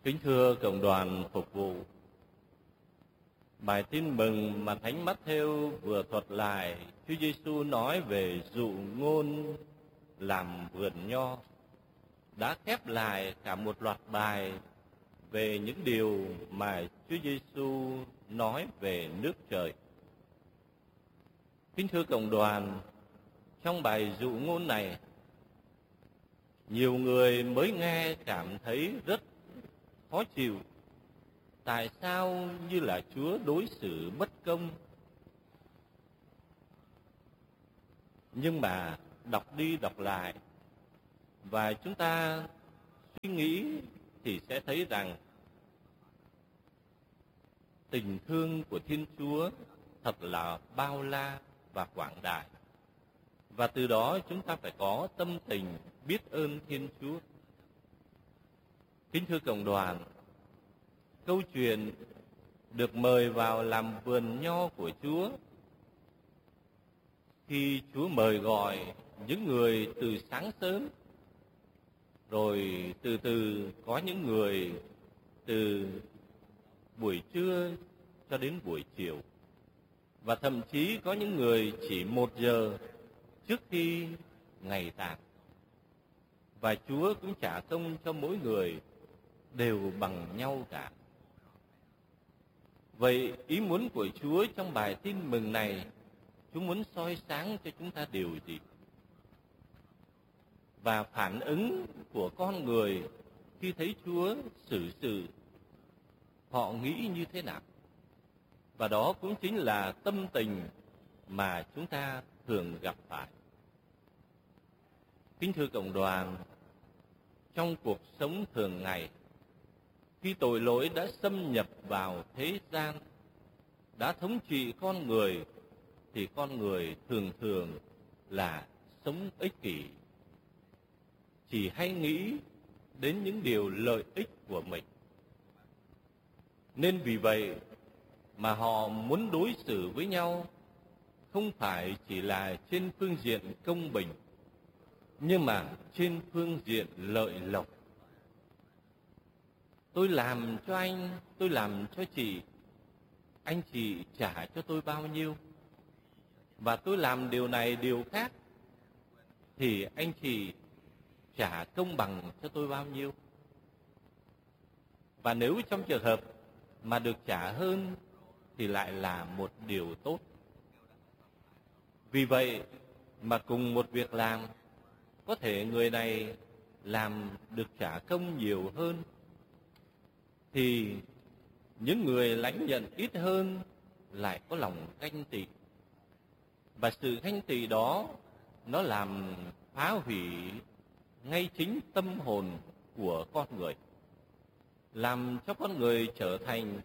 Kính thưa cộng đoàn phục vụ, bài tin mừng mà Thánh Mát-thêu vừa thuật lại, Chúa Giêsu nói về dụ ngôn làm vườn nho, đã khép lại cả một loạt bài về những điều mà Chúa Giêsu nói về nước trời. Kính thưa cộng đoàn, trong bài dụ ngôn này, nhiều người mới nghe cảm thấy rất khó chịu. Tại sao như là Chúa đối xử bất công? Nhưng mà đọc đi đọc lại và chúng ta suy nghĩ thì sẽ thấy rằng tình thương của Thiên Chúa thật là bao la và quảng đại. Và từ đó chúng ta phải có tâm tình biết ơn Thiên Chúa. Kính thưa cộng đoàn, câu chuyện được mời vào làm vườn nho của Chúa, khi Chúa mời gọi những người từ sáng sớm, rồi từ từ có những người từ buổi trưa cho đến buổi chiều, và thậm chí có những người chỉ 1 giờ trước khi ngày tàn. Và Chúa cũng trả công cho mỗi người đều bằng nhau cả. Vậy ý muốn của Chúa trong bài tin mừng này, Chúa muốn soi sáng cho chúng ta điều gì? Và phản ứng của con người khi thấy Chúa xử sự, họ nghĩ như thế nào? Và đó cũng chính là tâm tình mà chúng ta thường gặp phải. Kính thưa cộng đoàn, trong cuộc sống thường ngày, khi tội lỗi đã xâm nhập vào thế gian, đã thống trị con người, thì con người thường thường là sống ích kỷ, chỉ hay nghĩ đến những điều lợi ích của mình. Nên vì vậy mà họ muốn đối xử với nhau không phải chỉ là trên phương diện công bình, nhưng mà trên phương diện lợi lộc. Tôi làm cho anh, tôi làm cho chị, anh chị trả cho tôi bao nhiêu, và tôi làm điều này điều khác thì anh chị trả công bằng cho tôi bao nhiêu. Và nếu trong trường hợp mà được trả hơn thì lại là một điều tốt. Vì vậy mà cùng một việc làm, có thể người này làm được trả công nhiều hơn, thì những người lãnh nhận ít hơn lại có lòng ganh tị. Và sự ganh tị đó nó làm phá hủy ngay chính tâm hồn của con người, làm cho con người trở thành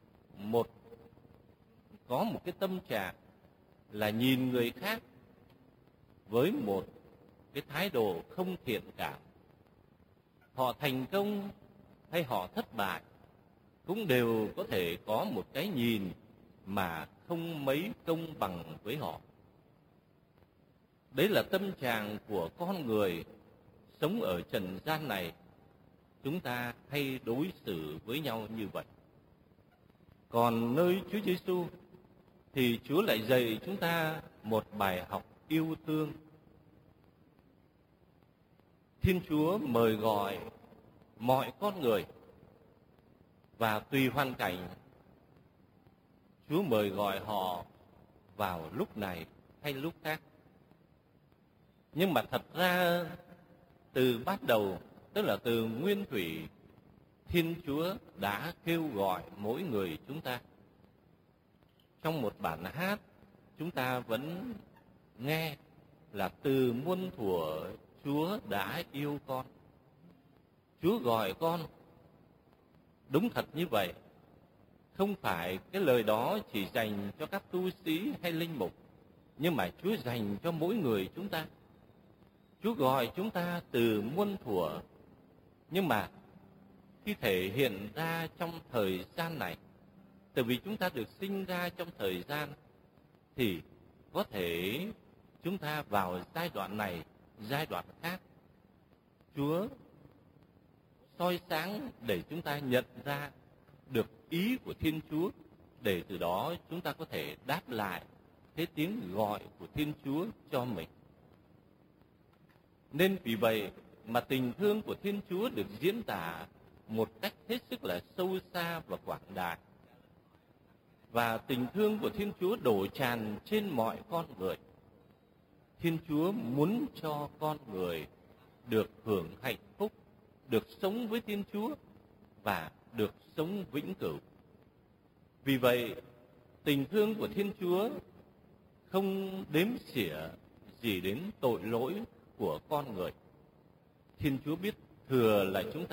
có một cái tâm trạng là nhìn người khác với một cái thái độ không thiện cảm. Họ thành công hay họ thất bại cũng đều có thể có một cái nhìn mà không mấy công bằng với họ. Đấy là tâm trạng của con người sống ở trần gian này. Chúng ta hay đối xử với nhau như vậy. Còn nơi Chúa Giêsu thì Chúa lại dạy chúng ta một bài học yêu thương. Thiên Chúa mời gọi mọi con người, và tùy hoàn cảnh, Chúa mời gọi họ vào lúc này hay lúc khác. Nhưng mà thật ra từ bắt đầu, tức là từ nguyên thủy, Thiên Chúa đã kêu gọi mỗi người chúng ta. Trong một bản hát chúng ta vẫn nghe là từ muôn thuở Chúa đã yêu con. Chúa gọi con. Đúng thật như vậy. Không phải cái lời đó chỉ dành cho các tu sĩ hay linh mục, nhưng mà Chúa dành cho mỗi người chúng ta. Chúa gọi chúng ta từ muôn thuở, nhưng mà khi thể hiện ra trong thời gian này, tại vì chúng ta được sinh ra trong thời gian, thì có thể chúng ta vào giai đoạn này, giai đoạn khác, Chúa soi sáng để chúng ta nhận ra được ý của Thiên Chúa, để từ đó chúng ta có thể đáp lại cái tiếng gọi của Thiên Chúa cho mình. Nên vì vậy mà tình thương của Thiên Chúa được diễn tả một cách hết sức là sâu xa và quảng đại. Và tình thương của Thiên Chúa đổ tràn trên mọi con người. Thiên Chúa muốn cho con người được hưởng hạnh phúc, được sống với Thiên Chúa và được sống vĩnh cửu. Vì vậy, tình thương của Thiên Chúa không đếm xỉa gì đến tội lỗi của con người. Thiên Chúa biết thừa là chúng ta